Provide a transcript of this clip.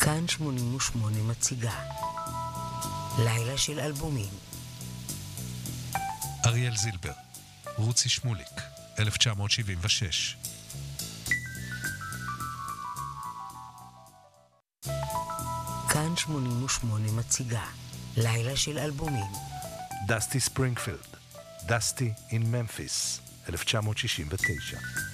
כאן 88 מציגה לילה של אלבומים. אריאל זילבר, רוצי שמוליק, 1976. כאן 88 מציגה לילה של אלבומים. דסטי ספרינגפילד, דסטי אין ממפיס, 1969.